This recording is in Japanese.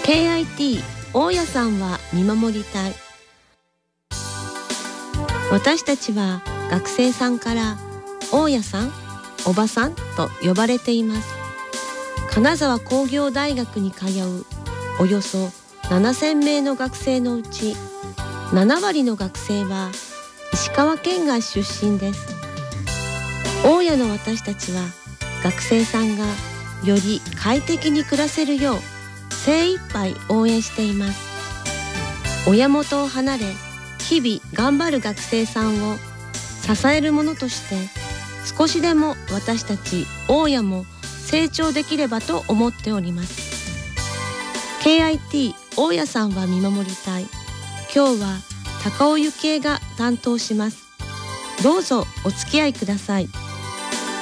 KIT 大家さんは見守りたい。私たちは学生さんから大家さん、おばさんと呼ばれています。金沢工業大学に通うおよそ7000名の学生のうち7割の学生は石川県外出身です。大家の私たちは学生さんがより快適に暮らせるよう精一杯応援しています。親元を離れ日々頑張る学生さんを支えるものとして少しでも私たち大家も成長できればと思っております。 KIT 大家さんは見守りたい。今日は高尾幸恵が担当します。どうぞお付き合いください。